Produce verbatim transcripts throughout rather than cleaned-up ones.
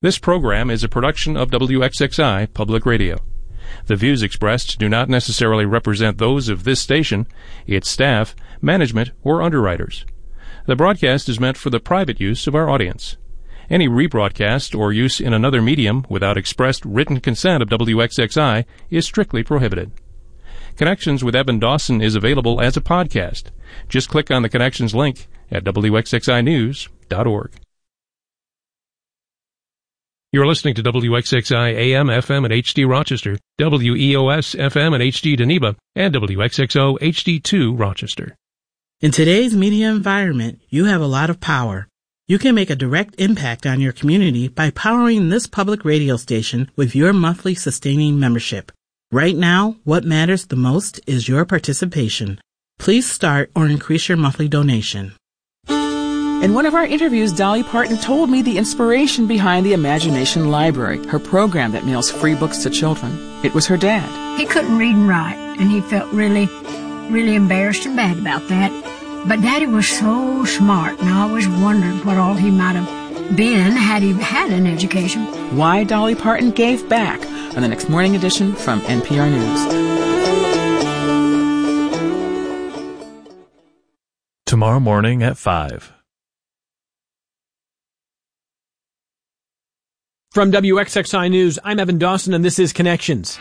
This program is a production of W X X I Public Radio. The views expressed do not necessarily represent those of this station, its staff, management, or underwriters. The broadcast is meant for the private use of our audience. Any rebroadcast or use in another medium without expressed written consent of W X X I is strictly prohibited. Connections with Evan Dawson is available as a podcast. Just click on the Connections link at W X X I news dot org. You're listening to W X X I A M, F M at H D Rochester, W E O S F M at H D Geneva, and W X X O H D two Rochester. In today's media environment, you have a lot of power. You can make a direct impact on your community by powering this public radio station with your monthly sustaining membership. Right now, what matters the most is your participation. Please start or increase your monthly donation. In one of our interviews, Dolly Parton told me the inspiration behind the Imagination Library, her program that mails free books to children. It was her dad. He couldn't read and write, and he felt really, really embarrassed and bad about that. But Daddy was so smart, and I always wondered what all he might have been had he had an education. Why Dolly Parton gave back on the next morning edition from N P R News. Tomorrow morning at five. From W X X I News, I'm Evan Dawson, and this is Connections.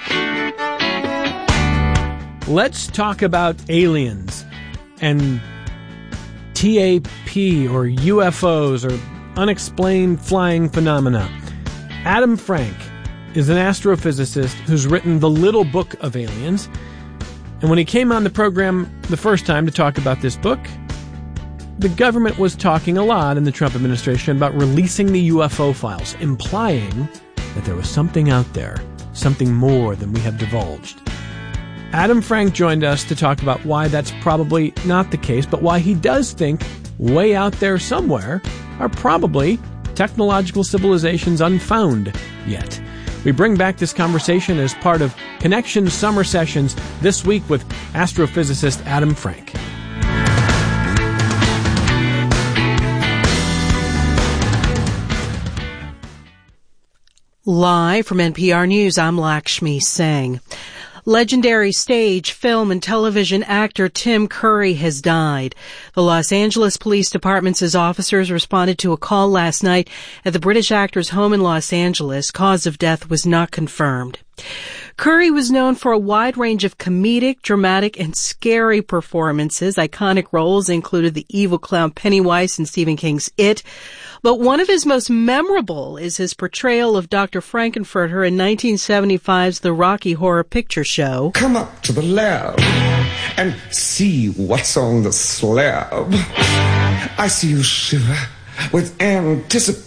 Let's talk about aliens and T A P, or U F Os, or unexplained flying phenomena. Adam Frank is an astrophysicist who's written The Little Book of Aliens. And when he came on the program the first time to talk about this book, the government was talking a lot in the Trump administration about releasing the U F O files, implying that there was something out there, something more than we have divulged. Adam Frank joined us to talk about why that's probably not the case, but why he does think way out there somewhere are probably technological civilizations unfound yet. We bring back this conversation as part of Connections Summer Sessions this week with astrophysicist Adam Frank. Live from N P R News, I'm Lakshmi Singh. Legendary stage, film, and television actor Tim Curry has died. The Los Angeles Police Department's officers responded to a call last night at the British actor's home in Los Angeles. Cause of death was not confirmed. Curry was known for a wide range of comedic, dramatic, and scary performances. Iconic roles included the evil clown Pennywise in Stephen King's It. But one of his most memorable is his portrayal of Doctor Frankenfurter in nineteen seventy-five's The Rocky Horror Picture Show. Come up to the lab and see what's on the slab. I see you shiver with anticipation.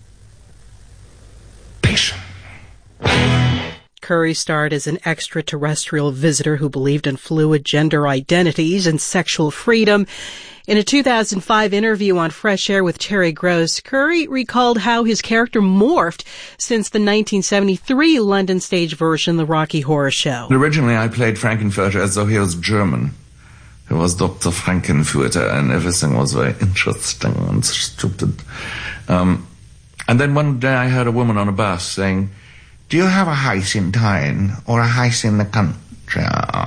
Curry starred as an extraterrestrial visitor who believed in fluid gender identities and sexual freedom. In a two thousand five interview on Fresh Air with Terry Gross, Curry recalled how his character morphed since the nineteen seventy-three London stage version, The Rocky Horror Show. Originally, I played Frankenfurter as though he was German. He was Doctor Frankenfurter, and everything was very interesting and stupid. Um, and then one day I heard a woman on a bus saying, "Do you have a house in town or a house in the country?"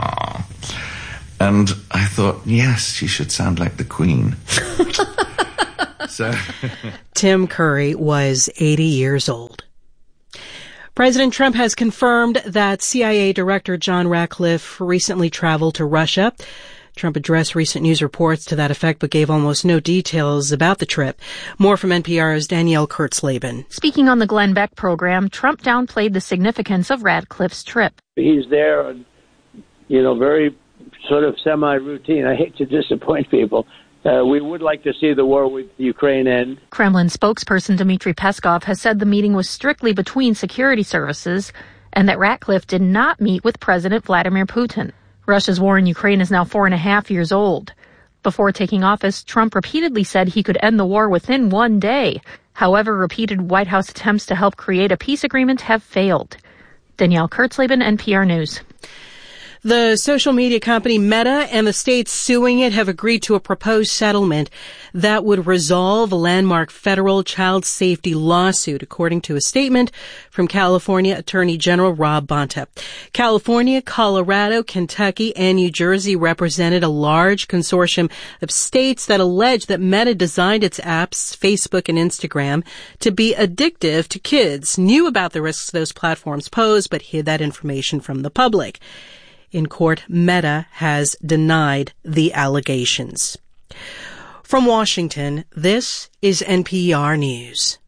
And I thought, yes, she should sound like the Queen. so, Tim Curry was eighty years old. President Trump has confirmed that C I A Director John Ratcliffe recently traveled to Russia. Trump addressed recent news reports to that effect, but gave almost no details about the trip. More from N P R's Danielle Kurtzleben. Speaking on the Glenn Beck program, Trump downplayed the significance of Ratcliffe's trip. He's there, and, you know, very sort of semi-routine. I hate to disappoint people. Uh, we would like to see the war with Ukraine end. Kremlin spokesperson Dmitry Peskov has said the meeting was strictly between security services and that Ratcliffe did not meet with President Vladimir Putin. Russia's war in Ukraine is now four and a half years old. Before taking office, Trump repeatedly said he could end the war within one day. However, repeated White House attempts to help create a peace agreement have failed. Danielle Kurtzleben, N P R News. The social media company Meta and the states suing it have agreed to a proposed settlement that would resolve a landmark federal child safety lawsuit, according to a statement from California Attorney General Rob Bonta. California, Colorado, Kentucky, and New Jersey represented a large consortium of states that allege that Meta designed its apps, Facebook and Instagram, to be addictive to kids, knew about the risks those platforms pose, but hid that information from the public. In court, Meta has denied the allegations. From Washington, this is N P R News.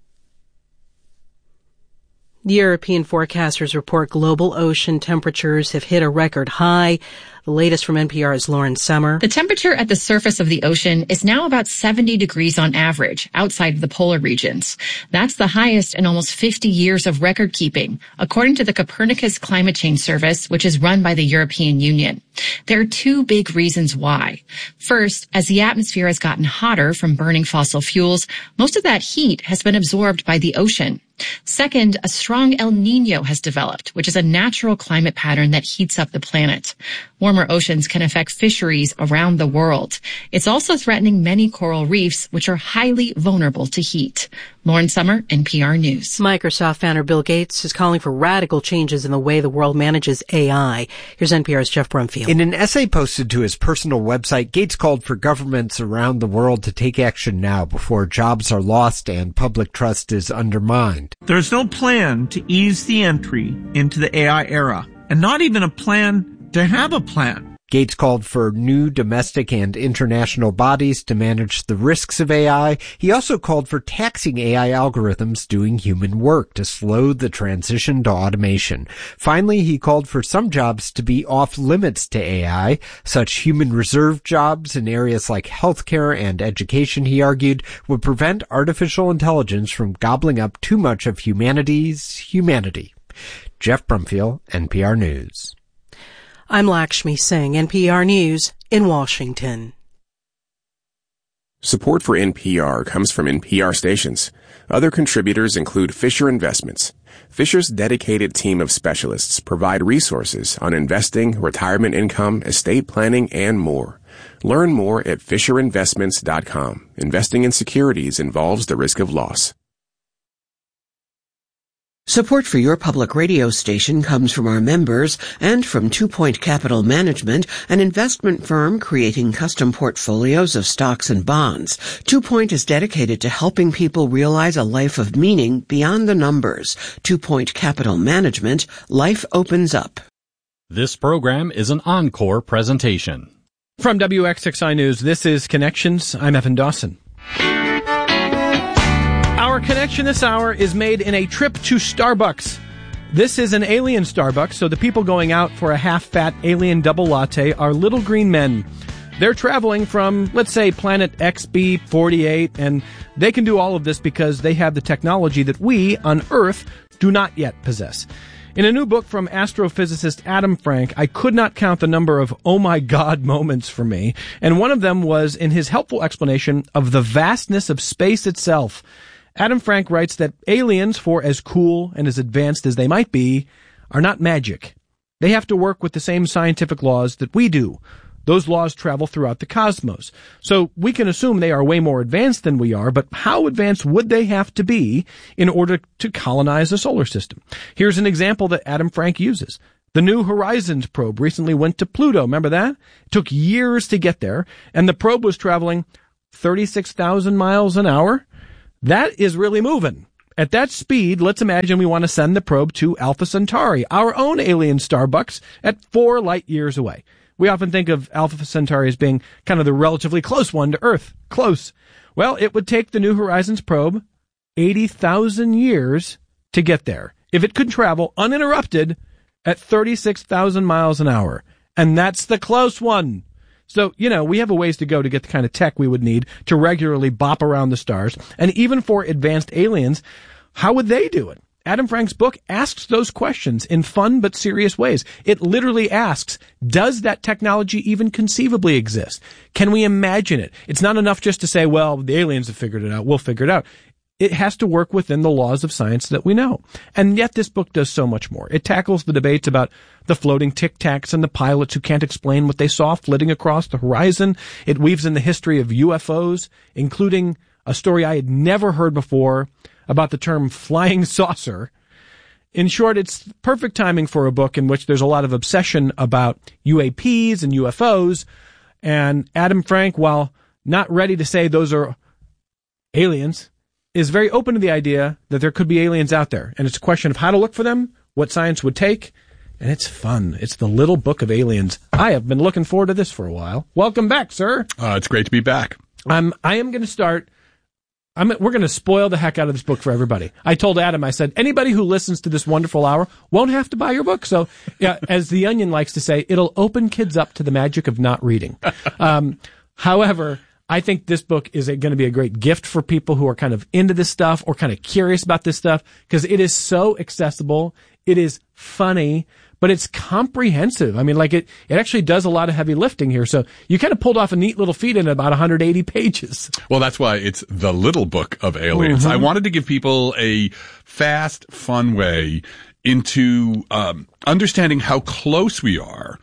European forecasters report global ocean temperatures have hit a record high. The latest from N P R's Lauren Sommer. The temperature at the surface of the ocean is now about seventy degrees on average outside of the polar regions. That's the highest in almost fifty years of record keeping, according to the Copernicus Climate Change Service, which is run by the European Union. There are two big reasons why. First, as the atmosphere has gotten hotter from burning fossil fuels, most of that heat has been absorbed by the ocean. Second, a strong El Niño has developed, which is a natural climate pattern that heats up the planet. Warmer oceans can affect fisheries around the world. It's also threatening many coral reefs, which are highly vulnerable to heat. Lauren Sommer, N P R News. Microsoft founder Bill Gates is calling for radical changes in the way the world manages A I. Here's N P R's Jeff Brumfield. In an essay posted to his personal website, Gates called for governments around the world to take action now before jobs are lost and public trust is undermined. There's no plan to ease the entry into the A I era, and not even a plan to have a plan. Gates called for new domestic and international bodies to manage the risks of A I. He also called for taxing A I algorithms doing human work to slow the transition to automation. Finally, he called for some jobs to be off limits to A I. Such human reserve jobs in areas like healthcare and education, he argued, would prevent artificial intelligence from gobbling up too much of humanity's humanity. Jeff Brumfield, N P R News. I'm Lakshmi Singh, N P R News in Washington. Support for N P R comes from N P R stations. Other contributors include Fisher Investments. Fisher's dedicated team of specialists provide resources on investing, retirement income, estate planning, and more. Learn more at fisher investments dot com. Investing in securities involves the risk of loss. Support for your public radio station comes from our members and from Two Point Capital Management, an investment firm creating custom portfolios of stocks and bonds. Two Point is dedicated to helping people realize a life of meaning beyond the numbers. Two Point Capital Management, life opens up. This program is an encore presentation. From W X X I News, this is Connections. I'm Evan Dawson. Our connection this hour is made in a trip to Starbucks. This is an alien Starbucks, so the people going out for a half-fat alien double latte are little green men. They're traveling from, let's say, planet X B forty-eight, and they can do all of this because they have the technology that we, on Earth, do not yet possess. In a new book from astrophysicist Adam Frank, I could not count the number of oh my god moments for me, and one of them was in his helpful explanation of the vastness of space itself. Adam Frank writes that aliens, for as cool and as advanced as they might be, are not magic. They have to work with the same scientific laws that we do. Those laws travel throughout the cosmos. So we can assume they are way more advanced than we are, but how advanced would they have to be in order to colonize the solar system? Here's an example that Adam Frank uses. The New Horizons probe recently went to Pluto. Remember that? It took years to get there, and the probe was traveling thirty-six thousand miles an hour. That is really moving. At that speed, let's imagine we want to send the probe to Alpha Centauri, our own alien Starbucks, at four light years away. We often think of Alpha Centauri as being kind of the relatively close one to Earth. Close. Well, it would take the New Horizons probe eighty thousand years to get there, if it could travel uninterrupted at thirty-six thousand miles an hour. And that's the close one. So, you know, we have a ways to go to get the kind of tech we would need to regularly bop around the stars. And even for advanced aliens, how would they do it? Adam Frank's book asks those questions in fun but serious ways. It literally asks, does that technology even conceivably exist? Can we imagine it? It's not enough just to say, well, the aliens have figured it out. We'll figure it out. it has to work within the laws of science that we know. And yet this book does so much more. It tackles the debates about the floating Tic Tacs and the pilots who can't explain what they saw flitting across the horizon. It weaves in the history of U F Os, including a story I had never heard before about the term flying saucer. In short, it's perfect timing for a book in which there's a lot of obsession about U A Ps and U F Os. And Adam Frank, while not ready to say those are aliens, is very open to the idea that there could be aliens out there. And it's a question of how to look for them, what science would take, and it's fun. It's the Little Book of Aliens. I have been looking forward to this for a while. Welcome back, sir. Uh, it's great to be back. Um, I am going to start... I'm, we're going to spoil the heck out of this book for everybody. I told Adam, I said, anybody who listens to this wonderful hour won't have to buy your book. So, yeah, as The Onion likes to say, it'll open kids up to the magic of not reading. Um, however, I think this book is going to be a great gift for people who are kind of into this stuff or kind of curious about this stuff, because it is so accessible. It is funny, but it's comprehensive. I mean, like it, it actually does a lot of heavy lifting here. So you kind of pulled off a neat little feat in about one hundred eighty pages. Well, that's why it's the Little Book of Aliens. Mm-hmm. I wanted to give people a fast, fun way into um, understanding how close we are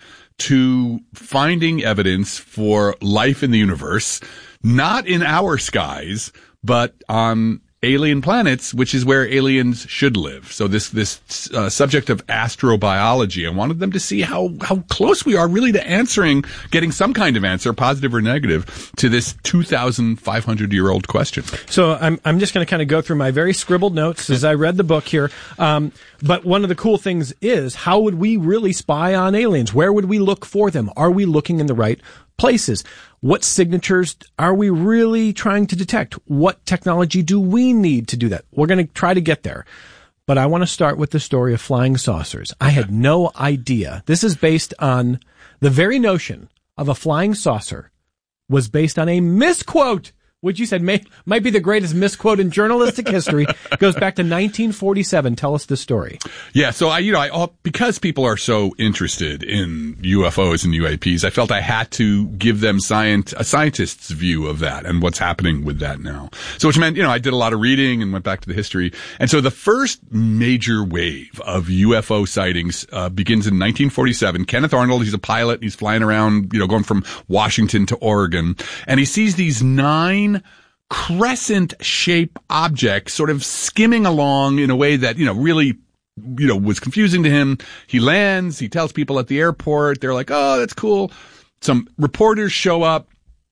to finding evidence for life in the universe, not in our skies, but on alien planets, which is where aliens should live. So this this uh, subject of astrobiology, I wanted them to see how how close we are really to answering, getting some kind of answer, positive or negative, to this two thousand five hundred year old question. So I'm I'm just going to kind of go through my very scribbled notes as I read the book here. Um, but one of the cool things is, how would we really spy on aliens? Where would we look for them? Are we looking in the right places? What signatures are we really trying to detect? What technology do we need to do that? We're going to try to get there. But I want to start with the story of flying saucers. I had no idea. This is based on the very notion of a flying saucer was based on a misquote, which you said may, might be the greatest misquote in journalistic history. It goes back to nineteen forty-seven. Tell us the story. Yeah, so I, you know, I, because people are so interested in U F Os and U A Ps, I felt I had to give them science, a scientist's view of that and what's happening with that now. So which meant, you know, I did a lot of reading and went back to the history. And so the first major wave of U F O sightings uh, begins in nineteen forty-seven. Kenneth Arnold, he's a pilot. He's flying around, you know, going from Washington to Oregon. And he sees these nine crescent-shaped objects sort of skimming along in a way that, you know, really, you know, was confusing to him. He lands, he tells people at the airport, they're like, oh, that's cool. Some reporters show up,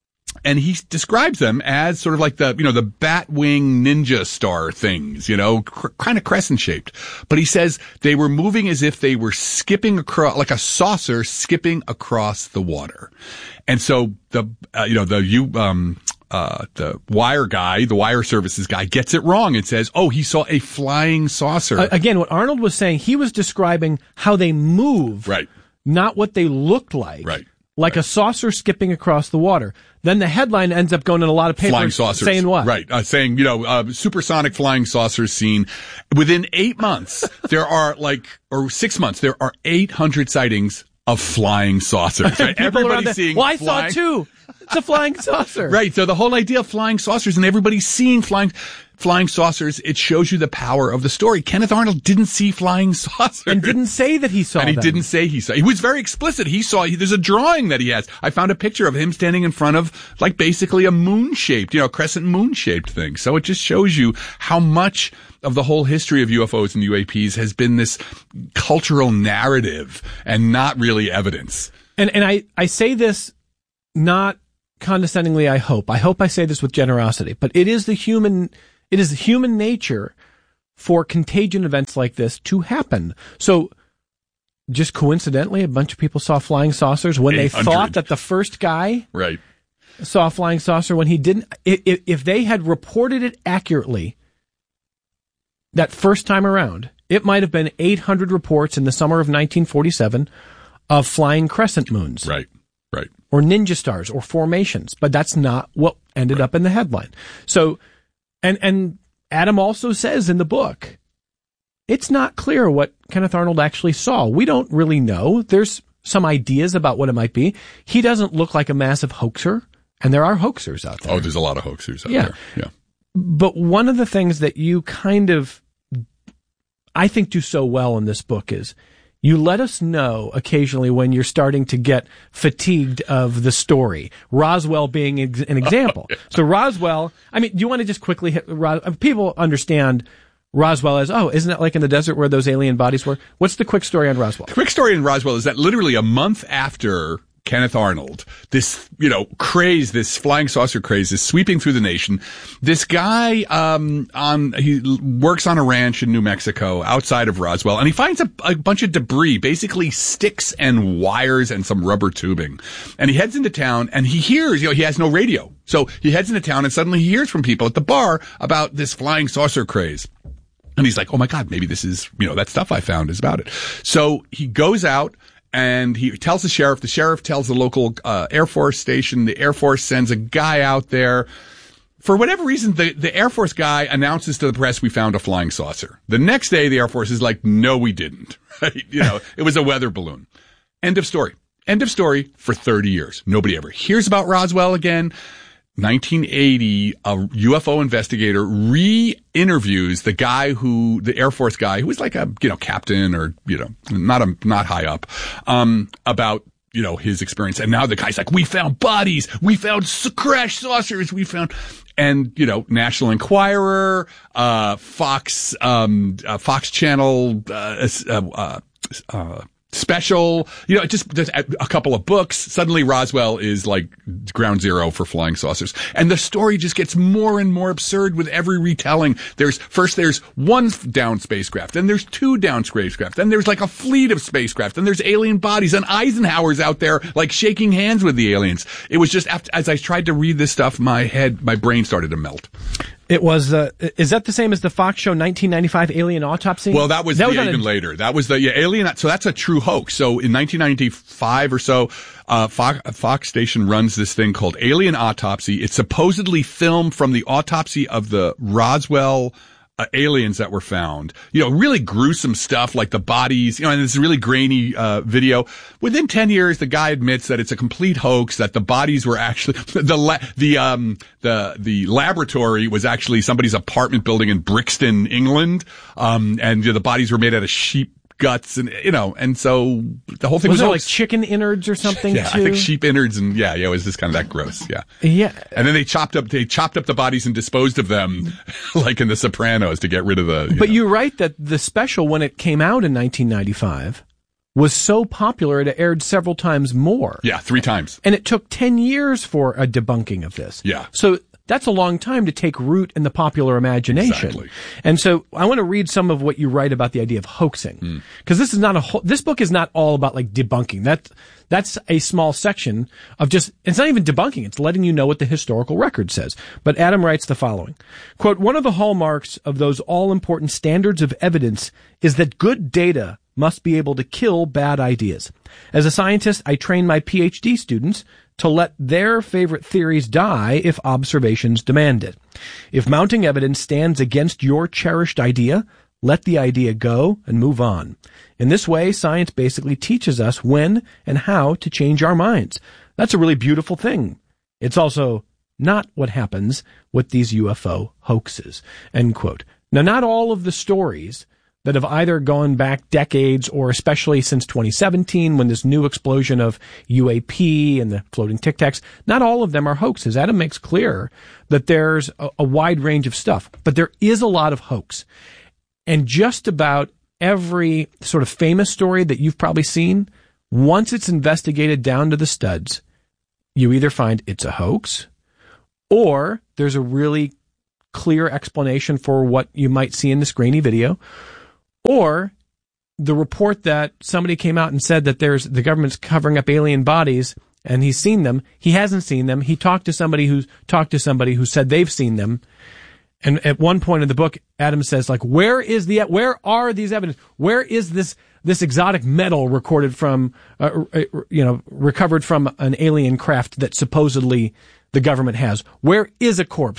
and he describes them as sort of like the, you know, the Batwing ninja star things, you know, cr- kind of crescent-shaped. But he says they were moving as if they were skipping across, like a saucer skipping across the water. And so the, uh, you know, the, you, um, Uh, the wire guy, the wire services guy, gets it wrong and says, oh, he saw a flying saucer. Uh, again, what Arnold was saying, he was describing how they move, right? Not what they looked like. Right. Like right. a saucer skipping across the water. Then the headline ends up going in a lot of papers. Flying saucers. Saying what? Right. Uh, saying, you know, uh, supersonic flying saucers seen. Within eight months, there are like, or six months, there are eight hundred sightings of flying saucers. Right? Everybody's seeing Well, I flying... saw two. It's a flying saucer. Right. So the whole idea of flying saucers and everybody's seeing flying flying saucers, it shows you the power of the story. Kenneth Arnold didn't see flying saucers. And didn't say that he saw And he them. didn't say he saw. He was very explicit. He saw, there's a drawing that he has. I found a picture of him standing in front of like basically a moon-shaped, you know, crescent moon-shaped thing. So it just shows you how much of the whole history of U F Os and U A Ps has been this cultural narrative and not really evidence. And and I, I say this not condescendingly, I hope. I hope I say this with generosity, but it is the human, it is the human nature for contagion events like this to happen. So just coincidentally, a bunch of people saw flying saucers when they thought that the first guy right. saw a flying saucer when he didn't. If, if they had reported it accurately that first time around, it might have been eight hundred reports in the summer of nineteen forty-seven of flying crescent moons. Right, right. Or ninja stars or formations, but that's not what ended right. up in the headline. So, and, and Adam also says in the book, it's not clear what Kenneth Arnold actually saw. We don't really know. There's some ideas about what it might be. He doesn't look like a massive hoaxer, and there are hoaxers out there. Oh, there's a lot of hoaxers out yeah. there. Yeah. But one of the things that you kind of, I think, do so well in this book is you let us know occasionally when you're starting to get fatigued of the story. Roswell being ex- an example. Oh, yeah. So Roswell, I mean, do you want to just quickly hit Ros- people understand Roswell as, oh, isn't it like in the desert where those alien bodies were? What's the quick story on Roswell? The quick story in Roswell is that literally a month after Kenneth Arnold, this, you know, craze, this flying saucer craze is sweeping through the nation. This guy, um, on, he works on a ranch in New Mexico outside of Roswell, and he finds a, a bunch of debris, basically sticks and wires and some rubber tubing. And he heads into town and he hears, you know, he has no radio. So he heads into town and suddenly he hears from people at the bar about this flying saucer craze. And he's like, oh my God, maybe this is, you know, that stuff I found is about it. So he goes out, and he tells the sheriff. The sheriff tells the local uh, Air Force station. The Air Force sends a guy out there. For whatever reason, the, the Air Force guy announces to the press, we found a flying saucer. The next day, the Air Force is like, no, we didn't. Right? You know, it was a weather balloon. End of story. End of story for thirty years. Nobody ever hears about Roswell again. nineteen eighty, a U F O investigator re-interviews the guy who, the Air Force guy, who was like a, you know, captain or, you know, not a, not high up, um, about, you know, his experience. And now the guy's like, we found bodies, we found crash saucers, we found, and, you know, National Enquirer, uh, Fox, um, uh, Fox Channel, uh, uh, uh, special, you know, just, just a couple of books. Suddenly Roswell is like ground zero for flying saucers. And the story just gets more and more absurd with every retelling. There's, first there's one down spacecraft, then there's two down spacecraft, then there's like a fleet of spacecraft, then there's alien bodies, and Eisenhower's out there like shaking hands with the aliens. It was just, after, as I tried to read this stuff, my head, my brain started to melt. It was, uh, is that the same as the Fox show nineteen ninety-five Alien Autopsy? Well, that was, that the, was even a... later. That was the, yeah, Alien, so that's a true hoax. So in nineteen ninety-five or so, uh, Fox, Fox station runs this thing called Alien Autopsy. It's supposedly filmed from the autopsy of the Roswell Uh, aliens that were found, you know, really gruesome stuff like the bodies, you know, and this really grainy, uh, video. Within ten years, the guy admits that it's a complete hoax, that the bodies were actually, the, la- the, um, the, the laboratory was actually somebody's apartment building in Brixton, England. Um, and you know, the bodies were made out of sheep guts and, you know, and so the whole thing was, was it like chicken innards or something yeah, too? I think sheep innards and yeah, yeah, it was just kind of that gross. Yeah. Yeah. And then they chopped up, they chopped up the bodies and disposed of them like in The Sopranos to get rid of the, you But know. you write that the special, when it came out in nineteen ninety-five, was so popular it aired several times more. Yeah, three times. And it took ten years for a debunking of this. Yeah. So that's a long time to take root in the popular imagination. Exactly. And so I want to read some of what you write about the idea of hoaxing. Because mm. this is not a whole, this book is not all about like debunking. That, that's a small section of just, it's not even debunking, it's letting you know what the historical record says. But Adam writes the following, quote, one of the hallmarks of those all-important standards of evidence is that good data must be able to kill bad ideas. As a scientist, I train my PhD students to let their favorite theories die if observations demand it. If mounting evidence stands against your cherished idea, let the idea go and move on. In this way, science basically teaches us when and how to change our minds. That's a really beautiful thing. It's also not what happens with these U F O hoaxes, end quote. Now, not all of the stories that have either gone back decades or especially since twenty seventeen when this new explosion of U A P and the floating Tic Tacs, not all of them are hoaxes. Adam makes clear that there's a, a wide range of stuff, but there is a lot of hoax. And just about every sort of famous story that you've probably seen, once it's investigated down to the studs, you either find it's a hoax or there's a really clear explanation for what you might see in this grainy video. Or the report that somebody came out and said that there's the government's covering up alien bodies and he's seen them. He hasn't seen them. He talked to somebody who's talked to somebody who said they've seen them. And at one point in the book, Adam says, like, where is the, where are these evidence? Where is this, this exotic metal recorded from, uh, you know, recovered from an alien craft that supposedly the government has? Where is a corpse? Where,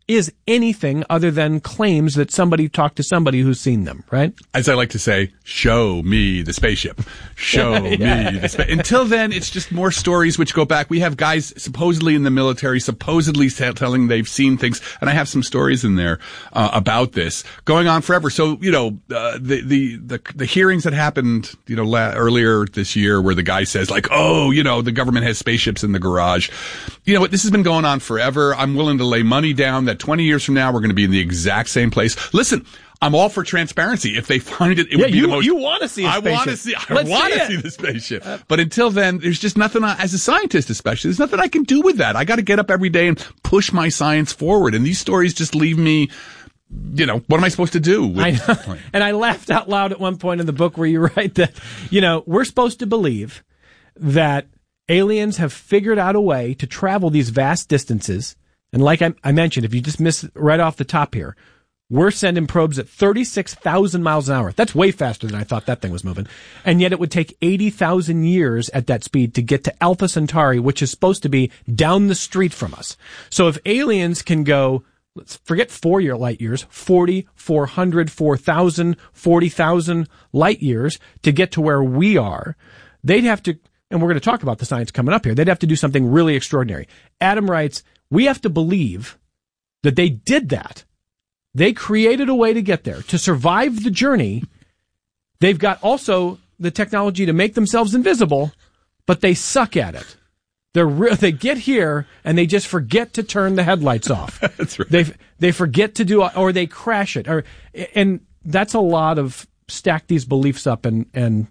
is anything other than claims that somebody talked to somebody who's seen them, right? As I like to say, show me the spaceship. Show yeah. me the spaceship. Until then, it's just more stories which go back. We have guys supposedly in the military, supposedly telling they've seen things, and I have some stories in there uh, about this going on forever. So, you know, uh, the, the the the hearings that happened, you know, la- earlier this year, where the guy says like, oh, you know, the government has spaceships in the garage. You know what? This has been going on forever. I'm willing to lay money down that twenty years from now, we're going to be in the exact same place. Listen, I'm all for transparency. If they find it, it yeah, would be you, the most. You want to see a I spaceship. want to see. I Let's want see to it. see the spaceship. Uh, but until then, there's just nothing. I, as a scientist, especially, there's nothing I can do with that. I got to get up every day and push my science forward. And these stories just leave me. You know, what am I supposed to do? With I know. And I laughed out loud at one point in the book where you write that, you know, we're supposed to believe that aliens have figured out a way to travel these vast distances. And like I, I mentioned, if you just miss right off the top here, we're sending probes at thirty-six thousand miles an hour. That's way faster than I thought that thing was moving. And yet it would take eighty thousand years at that speed to get to Alpha Centauri, which is supposed to be down the street from us. So if aliens can go, let's forget four year light years, forty, four hundred, four thousand, forty thousand light years to get to where we are, they'd have to, and we're going to talk about the science coming up here, they'd have to do something really extraordinary. Adam writes, we have to believe that they did that. They created a way to get there. To survive the journey, they've got also the technology to make themselves invisible, but they suck at it. They're re- they get here and they just forget to turn the headlights off. That's right. They they forget to do, or they crash it, or and that's a lot of stack these beliefs up and and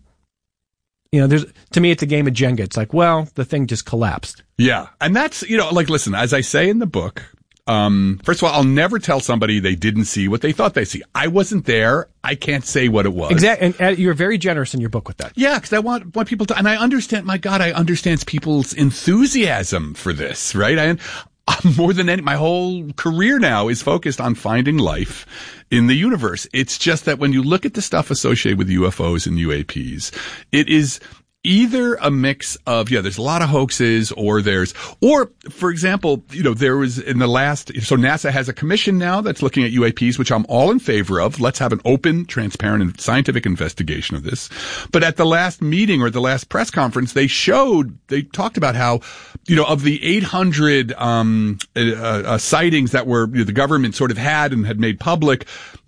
you know, there's to me it's a game of Jenga. It's like, well, the thing just collapsed. Yeah, and that's you know, like listen, as I say in the book. Um, first of all, I'll never tell somebody they didn't see what they thought they see. I wasn't there. I can't say what it was. Exactly. And uh, you're very generous in your book with that. Yeah, because I want, want people to, and I understand, my God, I understand people's enthusiasm for this, right? I, I'm more than any, my whole career now is focused on finding life in the universe. It's just that when you look at the stuff associated with U F Os and U A Ps, it is either a mix of, yeah, there's a lot of hoaxes, or there's, or, for example, you know, there was in the last, so NASA has a commission now that's looking at U A Ps, which I'm all in favor of. Let's have an open, transparent, and scientific investigation of this. But at the last meeting or the last press conference, they showed, they talked about how, you know, of the eight hundred, um, uh, uh, sightings that were, you know, the government sort of had and had made public,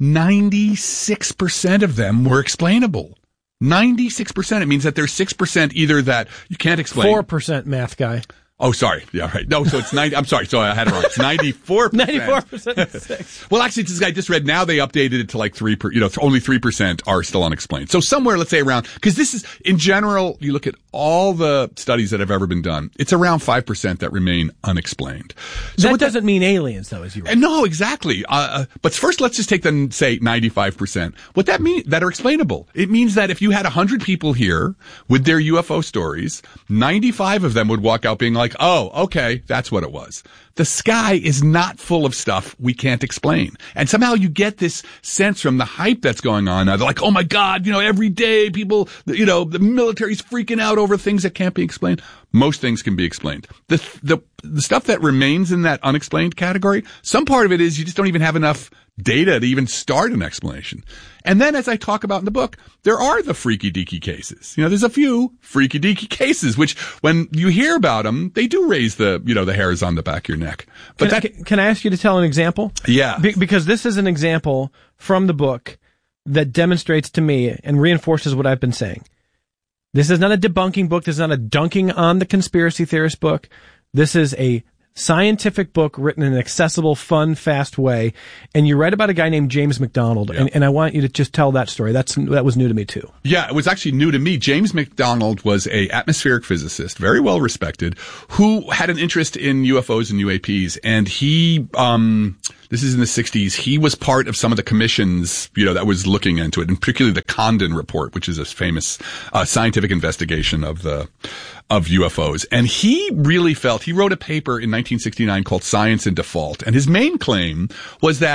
ninety-six percent of them were explainable. ninety-six percent. It means that there's six percent either that you can't explain. four percent math guy. Oh, sorry. Yeah, right. No, so it's ninety. I'm sorry. So I had it wrong. It's ninety-four percent. ninety-four percent six. Well, actually, this guy just read, now they updated it to like three per, you know, only three percent are still unexplained. So somewhere, let's say around, cause this is, in general, you look at all the studies that have ever been done, it's around five percent that remain unexplained. So that doesn't that, mean aliens, though, as you write. No, exactly. Uh, but first, let's just take them, say, ninety-five percent. What that mean, that are explainable. It means that if you had one hundred people here with their U F O stories, ninety-five of them would walk out being like, oh, okay, that's what it was. The sky is not full of stuff we can't explain. And somehow you get this sense from the hype that's going on now. They're like, oh my God, you know, every day people, you know, the military's freaking out over things that can't be explained. Most things can be explained. The, the, the stuff that remains in that unexplained category, some part of it is you just don't even have enough data to even start an explanation. And then, as I talk about in the book, there are the freaky deaky cases. You know, there's a few freaky deaky cases, which when you hear about them, they do raise the, you know, the hairs on the back of your neck. But can, that, I, can I ask you to tell an example? Yeah. Be, because this is an example from the book that demonstrates to me and reinforces what I've been saying. This is not a debunking book. This is not a dunking on the conspiracy theorist book. This is a scientific book written in an accessible, fun, fast way. And you write about a guy named James McDonald, yeah. and, and I want you to just tell that story. That's that was new to me too. Yeah, it was actually new to me. James McDonald was a atmospheric physicist, very well respected, who had an interest in U F Os and U A Ps, and he um this is in the sixties. He was part of some of the commissions, you know, that was looking into it, and particularly the Condon Report, which is a famous uh, scientific investigation of the of U F Os. And he really felt, he wrote a paper in nineteen sixty-nine called Science in Default. And his main claim was that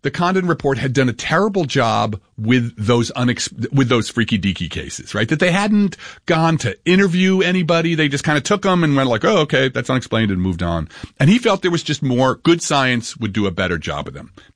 the Condon Report had done a terrible job with those unex- with those freaky deaky cases, right? That they hadn't gone to interview anybody. They just kind of took them and went like, oh, okay, that's unexplained, and moved on. And he felt there was just more good science would do a better job of them.